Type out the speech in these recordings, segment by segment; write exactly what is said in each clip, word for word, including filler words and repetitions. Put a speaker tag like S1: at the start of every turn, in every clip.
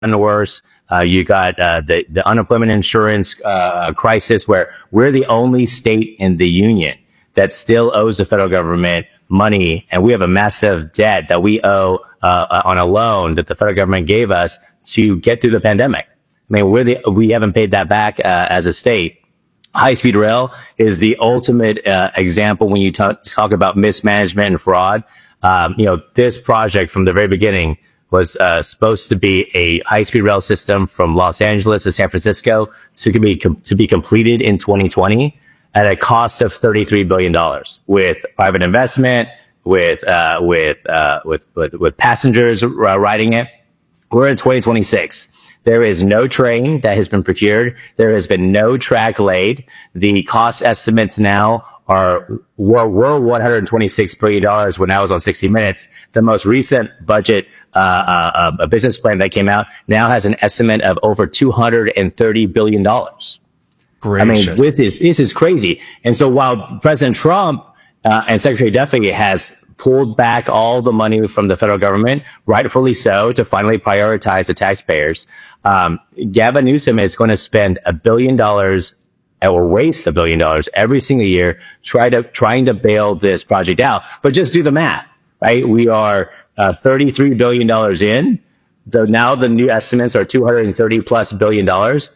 S1: gotten worse. Uh, you got uh, the, the unemployment insurance uh, crisis, where we're the only state in the union that still owes the federal government money. And we have a massive debt that we owe uh, on a loan that the federal government gave us to get through the pandemic. I mean, we're the, we haven't paid that back uh, as a state. High-speed rail is the ultimate uh, example when you talk, talk about mismanagement and fraud. Um, you know, this project from the very beginning was uh, supposed to be a high-speed rail system from Los Angeles to San Francisco to be to be completed in twenty twenty at a cost of thirty-three billion dollars, with private investment, with uh, with, uh, with with with passengers uh, riding it. We're in twenty twenty-six. There is no train that has been procured. There has been no track laid. The cost estimates now are were, were one hundred twenty-six billion dollars when I was on sixty minutes. The most recent budget uh, uh, a business plan that came out now has an estimate of over two hundred thirty billion dollars.
S2: Gracious.
S1: I mean, with this, this is crazy. And so while President Trump uh, and Secretary Duffy has pulled back all the money from the federal government, rightfully so, to finally prioritize the taxpayers, um, Gavin Newsom is going to spend a billion dollars or waste a billion dollars every single year try to, trying to bail this project out. But just do the math, right? We are uh, thirty-three billion dollars in. The, now the new estimates are two hundred thirty plus billion dollars.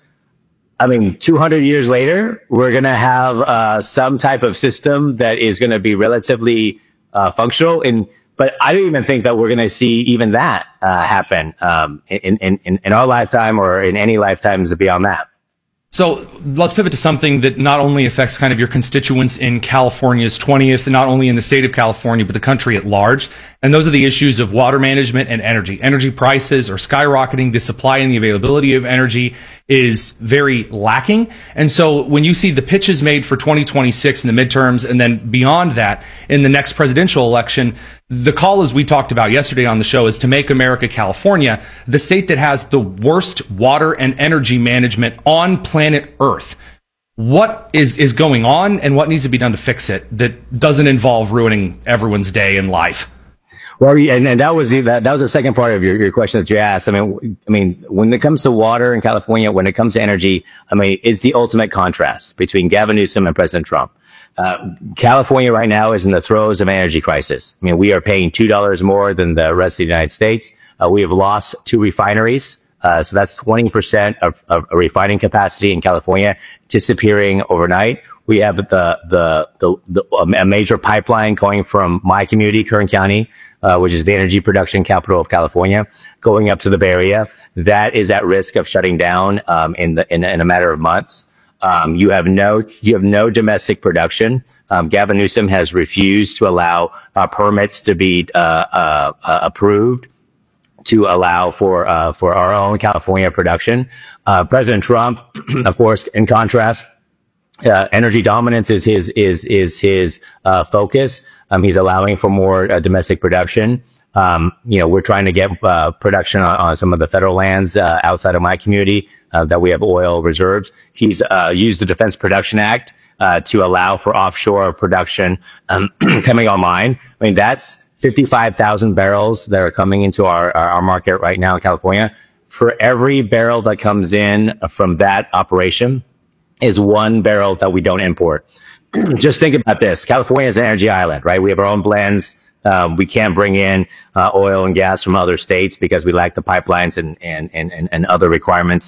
S1: I mean, two hundred years later, we're going to have uh, some type of system that is going to be relatively uh, functional. And but I don't even think that we're going to see even that uh, happen um, in, in, in, in our lifetime or in any lifetimes beyond that.
S2: So let's pivot to something that not only affects kind of your constituents in California's twentieth, not only in the state of California, but the country at large. And those are the issues of water management and energy. Energy prices are skyrocketing. The supply and the availability of energy is very lacking. And so when you see the pitches made for twenty twenty-six in the midterms, and then beyond that in the next presidential election, the call, as we talked about yesterday on the show, is to make America California the state that has the worst water and energy management on planet Earth. What is, is going on, and what needs to be done to fix it that doesn't involve ruining everyone's day and life?
S1: Well, and, and that was the, that, that was the second part of your, your question that you asked. I mean, I mean, when it comes to water in California, when it comes to energy, I mean, it's the ultimate contrast between Gavin Newsom and President Trump. Uh, California right now is in the throes of an energy crisis. I mean, we are paying two dollars more than the rest of the United States. Uh, we have lost two refineries. Uh, so that's twenty percent of, of refining capacity in California disappearing overnight. We have the, the, the, the a major pipeline going from my community, Kern County, uh, which is the energy production capital of California, going up to the Bay Area. That is at risk of shutting down, um, in the, in, in a matter of months. Um, you have no, you have no domestic production. Um, Gavin Newsom has refused to allow uh, permits to be uh, uh, uh, approved to allow for uh, for our own California production. Uh, President Trump, of course, in contrast, uh, energy dominance is his is is his uh, focus. Um, he's allowing for more uh, domestic production. Um, you know, we're trying to get uh, production on, on some of the federal lands uh, outside of my community uh, that we have oil reserves. He's uh, used the Defense Production Act uh, to allow for offshore production um, coming online. I mean, that's fifty-five thousand barrels that are coming into our, our, our market right now in California. For every barrel that comes in from that operation is one barrel that we don't import. Just think about this. California is an energy island, right? We have our own blends. Um, we can't bring in uh, oil and gas from other states because we lack the pipelines and and and, and other requirements.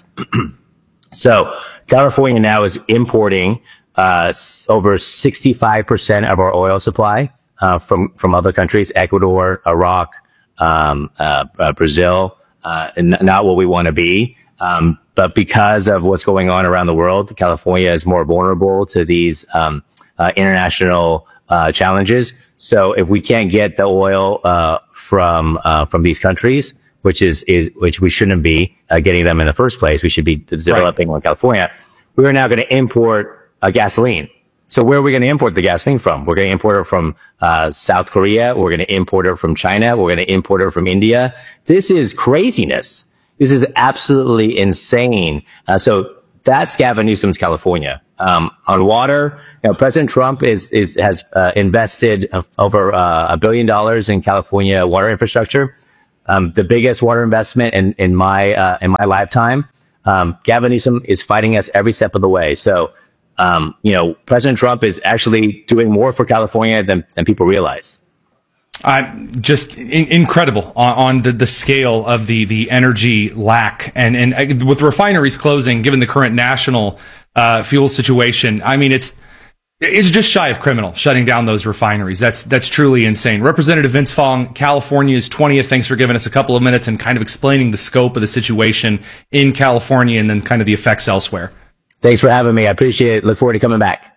S1: So California now is importing uh, over sixty-five percent of our oil supply uh, from from other countries: Ecuador, Iraq, um, uh, uh, Brazil. Uh, and not what we want to be. Um, but because of what's going on around the world, California is more vulnerable to these um, uh, international uh, challenges. So if we can't get the oil uh, from uh, from these countries, which is is which we shouldn't be uh, getting them in the first place, we should be developing right. in California. We are now going to import uh, gasoline. So where are we going to import the gasoline from? We're going to import it from uh, South Korea. We're going to import it from China. We're going to import it from India. This is craziness. This is absolutely insane. Uh, so that's Gavin Newsom's California. Um, on water, you know, President Trump is, is, has, uh, invested over, uh, a billion dollars in California water infrastructure. um, the biggest water investment in, in my, uh, in my lifetime. Um, Gavin Newsom is fighting us every step of the way. So, um, you know, President Trump is actually doing more for California than, than people realize.
S2: Uh, just in- incredible on, on the, the scale of the, the energy lack. And, and with refineries closing, given the current national uh, fuel situation, I mean, it's it's just shy of criminal shutting down those refineries. That's that's truly insane. Representative Vince Fong, California's twentieth, thanks for giving us a couple of minutes and kind of explaining the scope of the situation in California and then kind of the effects elsewhere.
S1: Thanks for having me. I appreciate it. Look forward to coming back.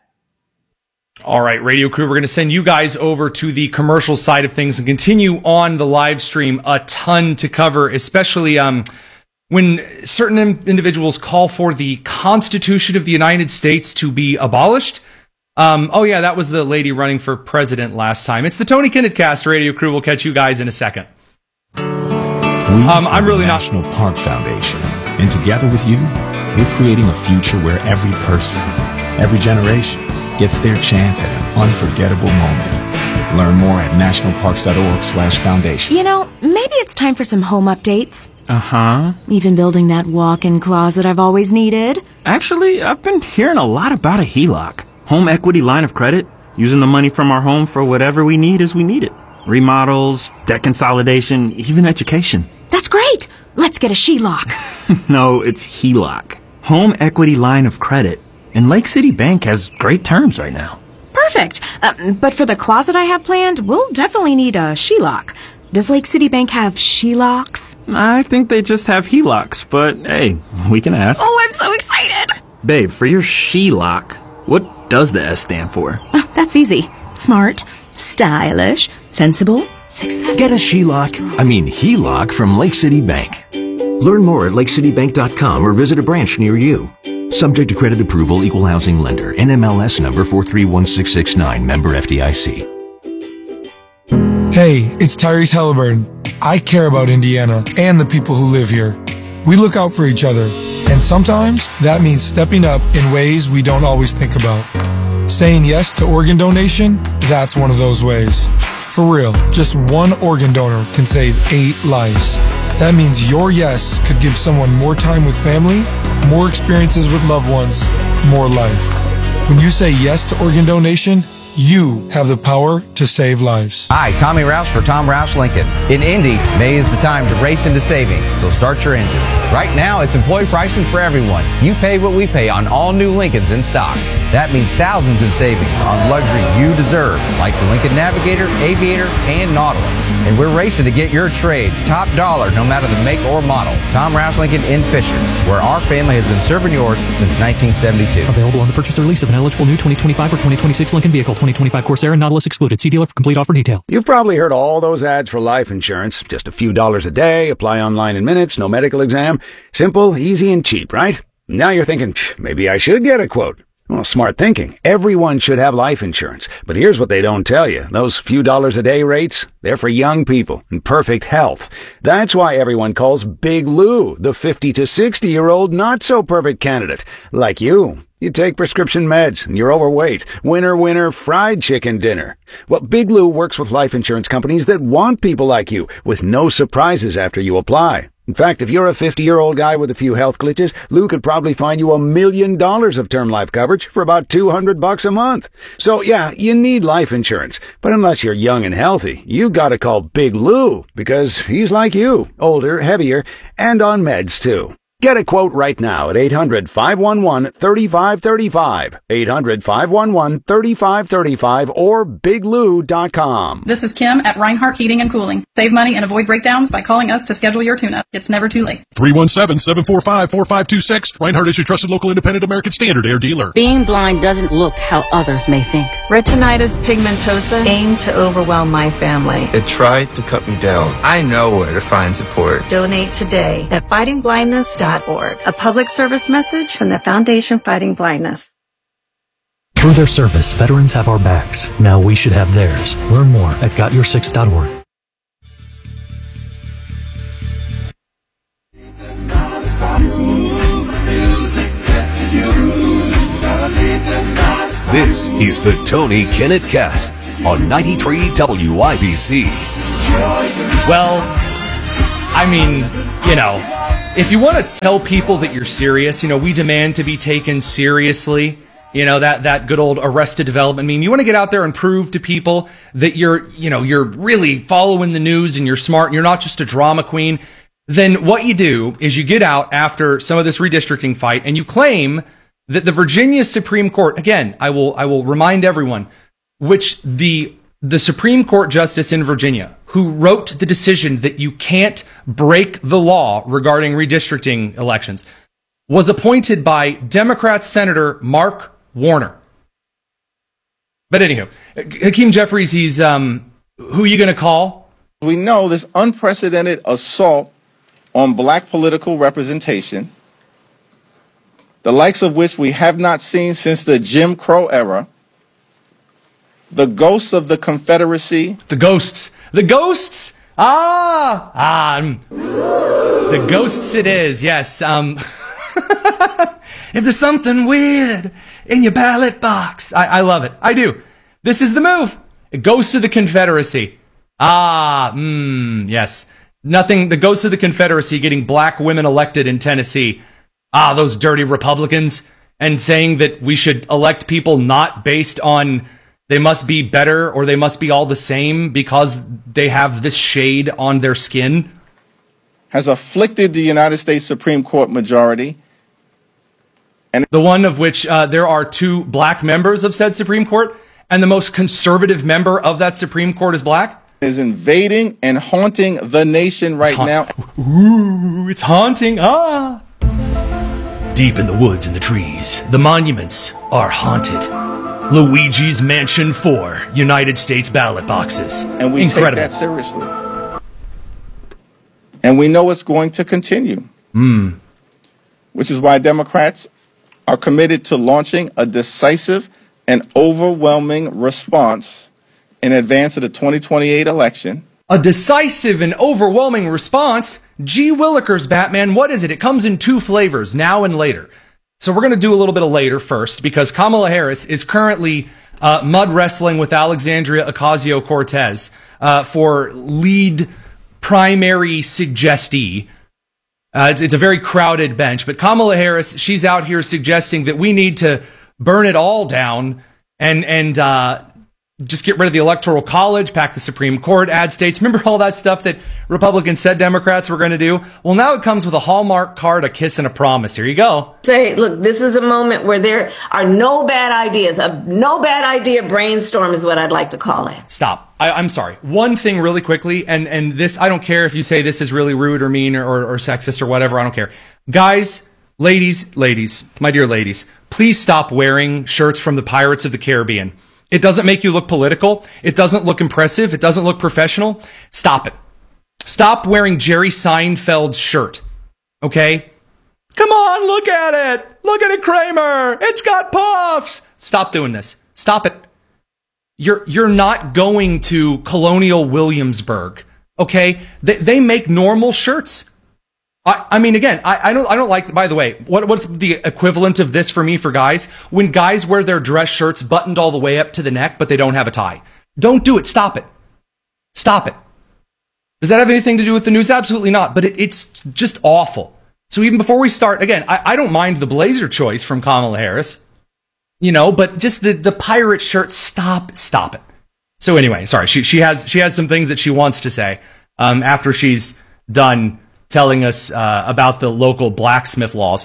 S2: All right, radio crew, we're going to send you guys over to the commercial side of things and continue on the live stream. A ton to cover, especially um, when certain in- individuals call for the Constitution of the United States to be abolished. Um, oh, yeah, that was the lady running for president last time. It's the Tony Kinnett Cast, radio crew. We'll catch you guys in a second.
S3: We
S2: um, I'm really
S3: the
S2: not-
S3: National Park Foundation, and together with you, we're creating a future where every person, every generation, gets their chance at an unforgettable moment. Learn more at nationalparks.org slash foundation.
S4: You know, maybe it's time for some home updates.
S5: Uh-huh.
S4: Even building that walk-in closet I've always needed.
S5: Actually, I've been hearing a lot about a H E L O C. Home equity line of credit. Using the money from our home for whatever we need as we need it. Remodels, debt consolidation, even education.
S4: That's great! Let's get a She Lock.
S5: No, it's H E L O C. Home equity line of credit. And Lake City Bank has great terms right now.
S4: Perfect. Uh, but for the closet I have planned, we'll definitely need a She Lock. Does Lake City Bank have She Locks?
S5: I think they just have H E L O Cs, but hey, we can ask.
S4: Oh, I'm so excited!
S5: Babe, for your She Lock, what does the S stand for?
S4: Oh, that's easy. Smart, stylish, sensible, successful.
S6: Get a She Lock, I mean H E L O C from Lake City Bank. Learn more at lake city bank dot com or visit a branch near you. Subject to credit approval, equal housing lender, N M L S number four three one six six nine, member F D I C.
S7: Hey, it's Tyrese Halliburton. I care about Indiana and the people who live here. We look out for each other, and sometimes that means stepping up in ways we don't always think about. Saying yes to organ donation, that's one of those ways. For real, just one organ donor can save eight lives. That means your yes could give someone more time with family, more experiences with loved ones, more life. When you say yes to organ donation, you have the power to save lives.
S8: Hi, Tommy Rouse for Tom Rouse Lincoln. In Indy, May is the time to race into savings, so start your engines. Right now, it's employee pricing for everyone. You pay what we pay on all new Lincolns in stock. That means thousands in savings on luxury you deserve, like the Lincoln Navigator, Aviator, and Nautilus. And we're racing to get your trade top dollar no matter the make or model. Tom Rouse Lincoln in Fisher, where our family has been serving yours since nineteen seventy-two.
S9: Available on the purchase or lease of an eligible new twenty twenty-five or twenty twenty-six Lincoln vehicle. twenty twenty-five Corsair and Nautilus excluded. See dealer for complete offer detail.
S10: You've probably heard all those ads for life insurance. Just a few dollars a day, apply online in minutes, no medical exam. Simple, easy, and cheap, right? Now you're thinking, maybe I should get a quote. Well, smart thinking. Everyone should have life insurance. But here's what they don't tell you. Those few dollars a day rates, they're for young people in perfect health. That's why everyone calls Big Lou the fifty to sixty year old not so perfect candidate. Like you. You take prescription meds and you're overweight. Winner, winner, fried chicken dinner. Well, Big Lou works with life insurance companies that want people like you with no surprises after you apply. In fact, if you're a fifty-year-old guy with a few health glitches, Lou could probably find you a million dollars of term life coverage for about two hundred bucks a month. So yeah, you need life insurance. But unless you're young and healthy, you gotta call Big Lou because he's like you, older, heavier, and on meds too. Get a quote right now at eight hundred, five one one, three five three five, eight hundred, five one one, three five three five, or big lou dot com.
S11: This is Kim at Reinhardt Heating and Cooling. Save money and avoid breakdowns by calling us to schedule your tune-up. It's never too late.
S12: three one seven, seven four five, four five two six. Reinhardt is your trusted local independent American Standard Air dealer.
S13: Being blind doesn't look how others may think.
S14: Retinitis pigmentosa aimed to overwhelm my family.
S15: It tried to cut me down. I know where to find support.
S14: Donate today at fighting blindness dot org. A public service message from the Foundation Fighting Blindness.
S9: Through their service, veterans have our backs. Now we should have theirs. Learn more at got your six dot org.
S16: This is the Tony Kinnett Cast on ninety-three W I B C.
S2: Well, I mean, you know, if you want to tell people that you're serious, you know, we demand to be taken seriously. You know, that, that good old Arrested Development meme. You want to get out there and prove to people that you're, you know, you're really following the news and you're smart and you're not just a drama queen. Then what you do is you get out after some of this redistricting fight and you claim that the Virginia Supreme Court, again, I will, I will remind everyone, which the, the Supreme Court justice in Virginia who wrote the decision that you can't break the law regarding redistricting elections was appointed by Democrat Senator Mark Warner. But anyhow, Hakeem Jeffries, he's, um, who are you going to call?
S17: We know this unprecedented assault on black political representation, the likes of which we have not seen since the Jim Crow era, the ghosts of the Confederacy.
S2: The ghosts. The ghosts! Ah! Ah! um, The ghosts it is, yes. Um, if there's something weird in your ballot box. I, I love it. I do. This is the move. It goes to the Confederacy. Ah, mm, yes. Nothing, the ghosts of the Confederacy getting black women elected in Tennessee. Ah, those dirty Republicans. And saying that we should elect people not based on they must be better or they must be all the same because they have this shade on their skin.
S17: Has afflicted the United States Supreme Court majority.
S2: And the one of which uh, there are two black members of said Supreme Court, and the most conservative member of that Supreme Court is black.
S17: Is invading and haunting the nation right ha- now.
S2: Ooh, it's haunting. Ah. Deep in the woods and the trees, the monuments are haunted. Luigi's Mansion four, United States ballot boxes.
S17: And we
S2: Incredible.
S17: take that seriously. And we know it's going to continue.
S2: Mm.
S17: Which is why Democrats are committed to launching a decisive and overwhelming response in advance of the twenty twenty-eight election.
S2: A decisive and overwhelming response? Gee Willikers, Batman, what is it? It comes in two flavors, now and later. So we're going to do a little bit of later first, because Kamala Harris is currently uh, mud wrestling with Alexandria Ocasio-Cortez uh, for lead primary suggestee. Uh, it's, it's a very crowded bench, but Kamala Harris, she's out here suggesting that we need to burn it all down and and uh, just get rid of the Electoral College, pack the Supreme Court, add states. Remember all that stuff that Republicans said Democrats were going to do? Well, now it comes with a Hallmark card, a kiss, and a promise. Here you go.
S18: Say, look, this is a moment where there are no bad ideas. A no bad idea brainstorm is what I'd like to call it.
S2: Stop. I, I'm sorry. One thing really quickly, and, and this, I don't care if you say this is really rude or mean or, or, or sexist or whatever. I don't care. Guys, ladies, ladies, my dear ladies, please stop wearing shirts from the Pirates of the Caribbean. It doesn't make you look political. It doesn't look impressive. It doesn't look professional. Stop it. Stop wearing Jerry Seinfeld's shirt. Okay? Come on, look at it. Look at it, Kramer. It's got puffs. Stop doing this. Stop it. You're, you're not going to Colonial Williamsburg. Okay? They, they make normal shirts. I, I mean, again, I, I don't, I don't like, by the way, what, what's the equivalent of this for me for guys? When guys wear their dress shirts buttoned all the way up to the neck, but they don't have a tie. Don't do it. Stop it. Stop it. Does that have anything to do with the news? Absolutely not. But it, it's just awful. So even before we start, again, I, I don't mind the blazer choice from Kamala Harris, you know, but just the, the pirate shirt, stop, stop it. So anyway, sorry, she, she has, she has some things that she wants to say, um, after she's done telling us uh, about the local blacksmith laws.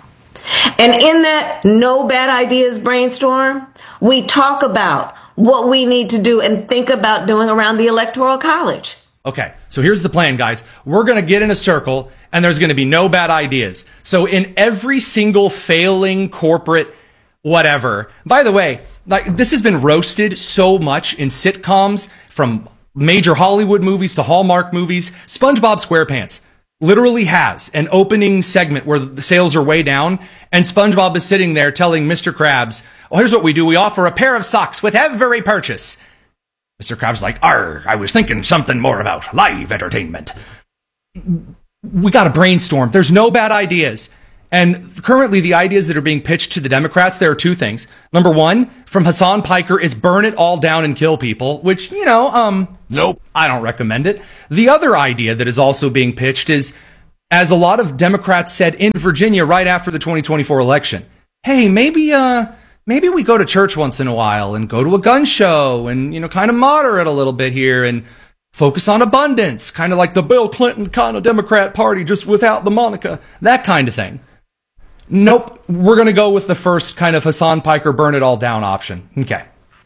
S18: And in that no bad ideas brainstorm, we talk about what we need to do and think about doing around the Electoral College.
S2: Okay, so here's the plan, guys. We're going to get in a circle, and there's going to be no bad ideas. So in every single failing corporate whatever, by the way, like this has been roasted so much in sitcoms, from major Hollywood movies to Hallmark movies. SpongeBob SquarePants literally has an opening segment where the sales are way down, and SpongeBob is sitting there telling Mister Krabs, oh, here's what we do. We offer a pair of socks with every purchase. Mister Krabs is like, arr, I was thinking something more about live entertainment. We got to brainstorm. There's no bad ideas. And currently, the ideas that are being pitched to the Democrats, there are two things. Number one, from Hassan Piker, is burn it all down and kill people, which, you know, um, nope, I don't recommend it. The other idea that is also being pitched is, as a lot of Democrats said in Virginia right after the twenty twenty-four election, hey, maybe, uh, maybe we go to church once in a while and go to a gun show and, you know, kind of moderate a little bit here and focus on abundance, kind of like the Bill Clinton kind of Democrat Party, just without the Monica, that kind of thing. Nope, we're going to go with the first kind of Hassan Piker burn it all down option. Okay.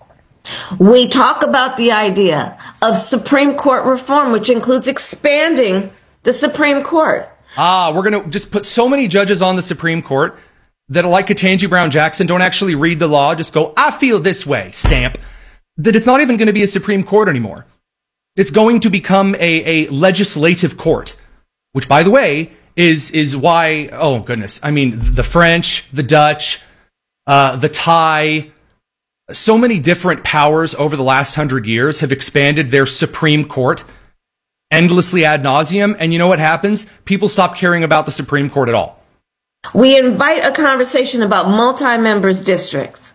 S18: We talk about the idea of Supreme Court reform, which includes expanding the Supreme Court.
S2: Ah, we're going to just put so many judges on the Supreme Court that, like Ketanji Brown Jackson, don't actually read the law, just go, I feel this way, stamp, that it's not even going to be a Supreme Court anymore. It's going to become a, a legislative court, which, by the way, is is why, oh, goodness, I mean, the French, the Dutch, uh, the Thai, so many different powers over the last hundred years have expanded their Supreme Court endlessly ad nauseum, and you know what happens? People stop caring about the Supreme Court at all.
S18: We invite a conversation about multi-members districts.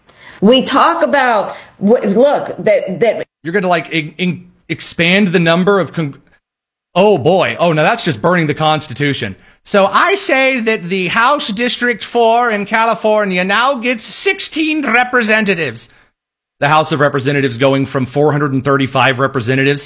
S18: We talk about, look, that... that
S2: You're going to, like, in, in, expand the number of... Con- Oh boy. Oh, now that's just burning the Constitution. So I say that the House District four in California now gets sixteen representatives. The House of Representatives going from four hundred thirty-five representatives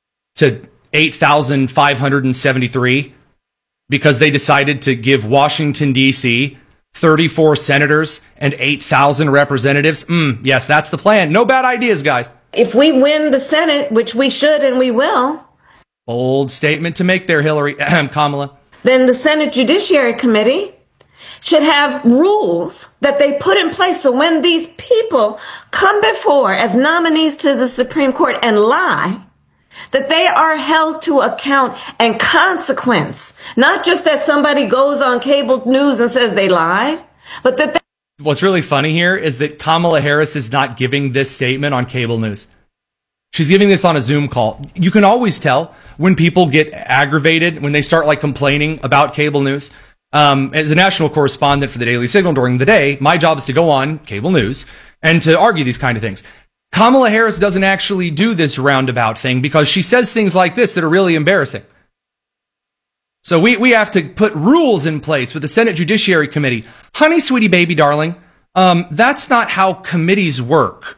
S2: to eight thousand five hundred seventy-three because they decided to give Washington, D C thirty-four senators and eight thousand representatives. Mm, yes, that's the plan. No bad ideas, guys.
S18: If we win the Senate, which we should and we will...
S2: Bold statement to make there, Hillary, Kamala.
S18: Then the Senate Judiciary Committee should have rules that they put in place so when these people come before as nominees to the Supreme Court and lie, that they are held to account and consequence. Not just that somebody goes on cable news and says they lied, but that they...
S2: What's really funny here is that Kamala Harris is not giving this statement on cable news. She's giving this on a Zoom call. You can always tell when people get aggravated, when they start like complaining about cable news. Um, as a national correspondent for the Daily Signal during the day, my job is to go on cable news and to argue these kind of things. Kamala Harris doesn't actually do this roundabout thing because she says things like this that are really embarrassing. So we, we have to put rules in place with the Senate Judiciary Committee. Honey, sweetie, baby, darling, um, that's not how committees work.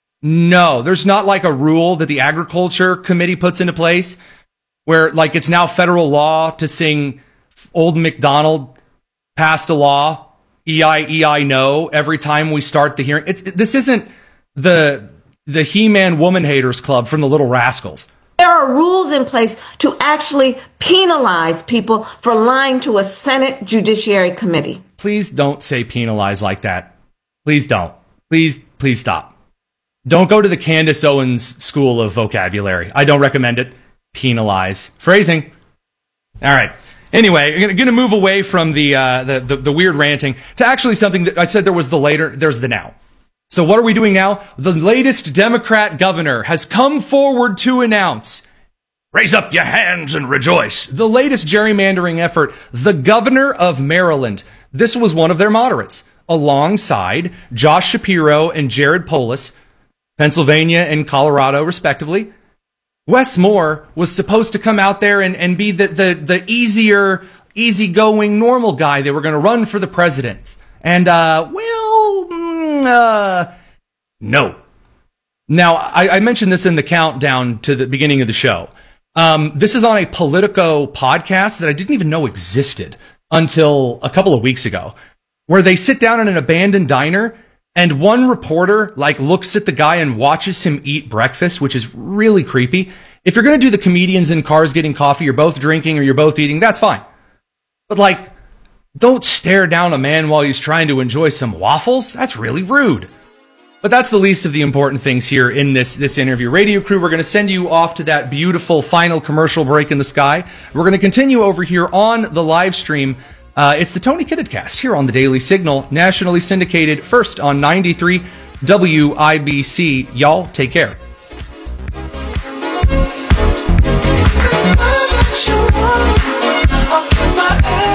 S2: No, there's not like a rule that the Agriculture Committee puts into place where like it's now federal law to sing Old MacDonald passed a law, E I E I no, every time we start the hearing. It's, this isn't the the He-Man Woman Haters Club from the Little Rascals.
S18: There are rules in place to actually penalize people for lying to a Senate Judiciary Committee.
S2: Please don't say penalize like that. Please don't. Please, please stop. Don't go to the Candace Owens School of Vocabulary. I don't recommend it. Penalize. Phrasing. All right. Anyway, I'm going to move away from the, uh, the, the, the weird ranting to actually something that I said there was the later, there's the now. So what are we doing now? The latest Democrat governor has come forward to announce, raise up your hands and rejoice, the latest gerrymandering effort, the governor of Maryland. This was one of their moderates, alongside Josh Shapiro and Jared Polis, Pennsylvania and Colorado, respectively. Wes Moore was supposed to come out there and, and be the, the, the easier, easygoing, normal guy. They were going to run for the president. And, uh, well, mm, uh, no. Now, I, I mentioned this in the countdown to the beginning of the show. Um, this is on a Politico podcast that I didn't even know existed until a couple of weeks ago, where they sit down in an abandoned diner and one reporter like looks at the guy and watches him eat breakfast, which is really creepy. If you're going to do the comedians in cars getting coffee, you're both drinking or you're both eating, that's fine. But like, don't stare down a man while he's trying to enjoy some waffles. That's really rude. But that's the least of the important things here in this, this interview. Radio crew, we're going to send you off to that beautiful final commercial break in the sky. We're going to continue over here on the live stream. Uh, it's the Tony Kinnett Cast here on the Daily Signal, nationally syndicated, first on ninety-three W I B C. Y'all take care.
S19: I'll give my everything.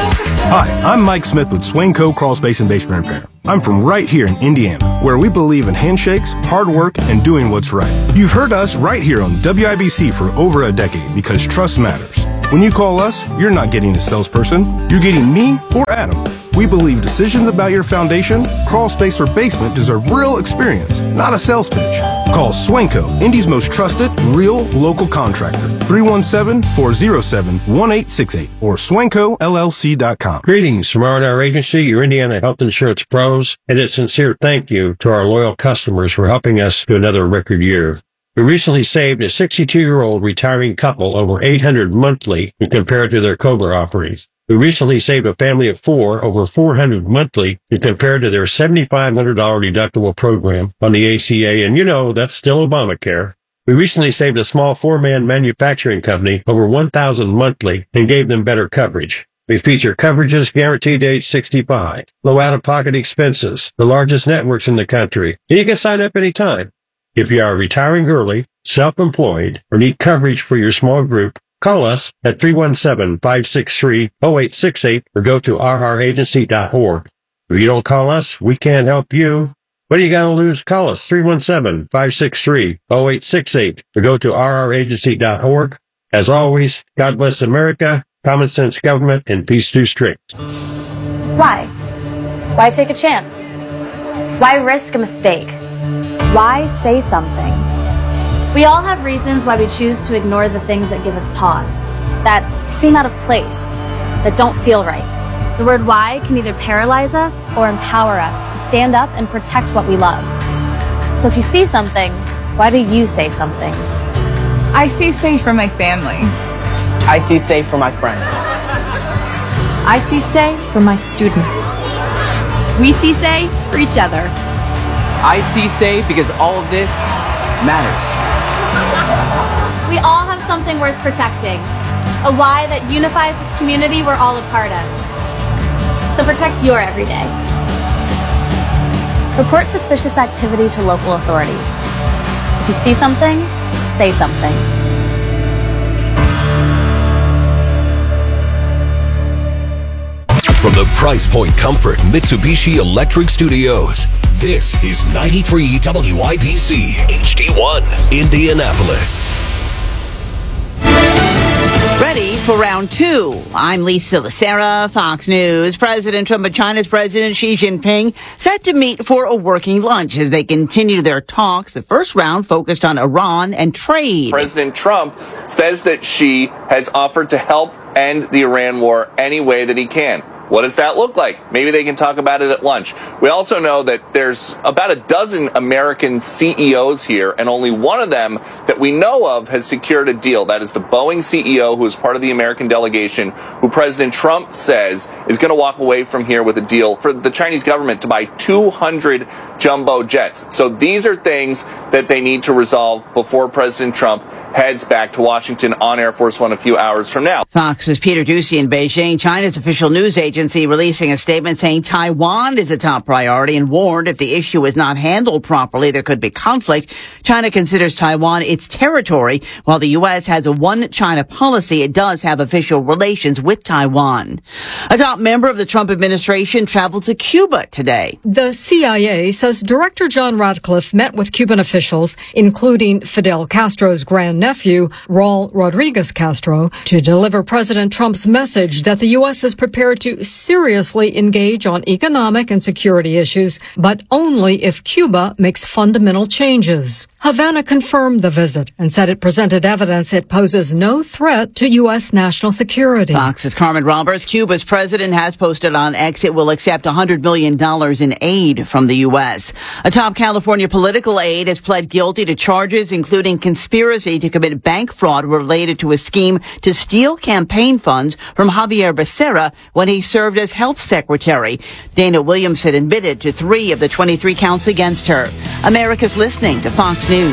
S19: Hi, I'm Mike Smith with Swainco Crawl Space and Basement Repair. I'm from right here in Indiana, where we believe in handshakes, hard work, and doing what's right. You've heard us right here on W I B C for over a decade because trust matters. When you call us, you're not getting a salesperson. You're getting me or Adam. We believe decisions about your foundation, crawl space, or basement deserve real experience, not a sales pitch. Call Swanco, Indy's most trusted, real, local contractor. three one seven, four zero seven, one eight six eight or swanco L L C dot com.
S20: Greetings from R and R Agency, your Indiana health insurance pros, and a sincere thank you to our loyal customers for helping us to another record year. We recently saved a sixty-two-year-old retiring couple over eight hundred dollars monthly when compared to their COBRA offerings. We recently saved a family of four over four hundred dollars monthly when compared to their seven thousand five hundred dollars deductible program on the A C A, and you know, that's still Obamacare. We recently saved a small four-man manufacturing company over one thousand dollars monthly and gave them better coverage. We feature coverages guaranteed to age sixty-five, low out-of-pocket expenses, the largest networks in the country, and you can sign up anytime. If you are retiring early, self-employed, or need coverage for your small group, call us at three one seven, five six three, zero eight six eight or go to r r agency dot org. If you don't call us, we can't help you. What are you going to lose? Call us three one seven, five six three, zero eight six eight or go to r r agency dot org. As always, God bless America, common sense government, and peace too strict.
S21: Why? Why take a chance? Why risk a mistake? Why say something? We all have reasons why we choose to ignore the things that give us pause, that seem out of place, that don't feel right. The word why can either paralyze us or empower us to stand up and protect what we love. So if you see something, why do you say something?
S22: I see safe for my family.
S23: I see safe for my friends.
S24: I see say for my students.
S25: We see say for each other.
S23: I see say because all of this matters.
S21: We all have something worth protecting, a why that unifies this community we're all a part of. So protect your everyday. Report suspicious activity to local authorities. If you see something, say something.
S16: From the Price Point Comfort Mitsubishi Electric Studios, this is ninety-three W I B C H D one, Indianapolis.
S26: Ready for round two. I'm Lisa Lacera, Fox News. President Trump and China's President Xi Jinping set to meet for a working lunch as they continue their talks. The first round focused on Iran and trade.
S27: President Trump says that Xi has offered to help end the Iran war any way that he can. What does that look like? Maybe they can talk about it at lunch. We also know that there's about a dozen American C E Os here, and only one of them that we know of has secured a deal. That is the Boeing C E O, who is part of the American delegation, who President Trump says is going to walk away from here with a deal for the Chinese government to buy two hundred jumbo jets. So these are things that they need to resolve before President Trump heads back to Washington on Air Force One a few hours from now.
S26: Fox's Peter Doocy in Beijing. China's official news agency releasing a statement saying Taiwan is a top priority and warned if the issue is not handled properly, there could be conflict. China considers Taiwan its territory. While the U S has a one-China policy, it does have official relations with Taiwan. A top member of the Trump administration traveled to Cuba today.
S28: The C I A says Director John Ratcliffe met with Cuban officials, including Fidel Castro's grandnephew, Raul Rodriguez Castro, to deliver President Trump's message that the U S is prepared to seriously engage on economic and security issues, but only if Cuba makes fundamental changes. Havana confirmed the visit and said it presented evidence it poses no threat to U S national security.
S26: Fox's Carmen Roberts. Cuba's president has posted on X it will accept one hundred million dollars in aid from the U S. A top California political aide has pled guilty to charges including conspiracy to commit bank fraud related to a scheme to steal campaign funds from Javier Becerra when he served as health secretary. Dana Williamson admitted to three of the twenty-three counts against her. America's listening to Fox News.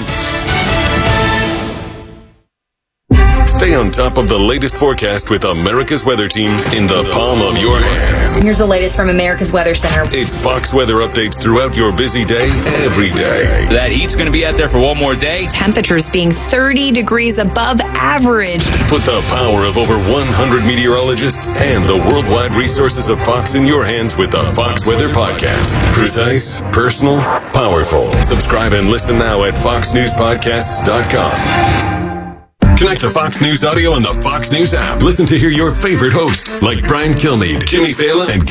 S16: Stay on top of the latest forecast with America's Weather Team in the palm of your hands.
S1: And here's the latest from America's Weather Center.
S16: It's Fox weather updates throughout your busy day, every day.
S3: That heat's going to be out there for one more day.
S4: Temperatures being thirty degrees above average.
S16: Put the power of over one hundred meteorologists and the worldwide resources of Fox in your hands with the Fox Weather Podcast. Precise, personal, powerful. Subscribe and listen now at fox news podcasts dot com. Connect to Fox News Audio on the Fox News app. Listen to hear your favorite hosts like Brian Kilmeade, Jimmy Fallon, and